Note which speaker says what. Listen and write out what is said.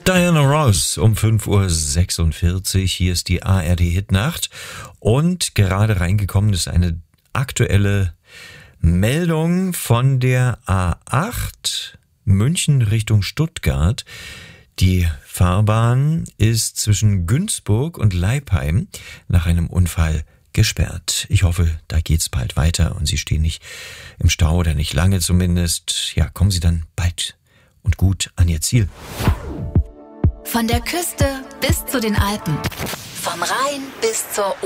Speaker 1: Diana Ross um 5:46 Uhr. Hier ist die ARD-Hitnacht. Und gerade reingekommen ist eine aktuelle Meldung von der A8 München Richtung Stuttgart. Die Fahrbahn ist zwischen Günzburg und Leipheim nach einem Unfall gesperrt. Ich hoffe, da geht's bald weiter und Sie stehen nicht im Stau oder nicht lange zumindest. Ja, kommen Sie dann bald und gut an Ihr Ziel.
Speaker 2: Von der Küste bis zu den Alpen, vom Rhein bis zur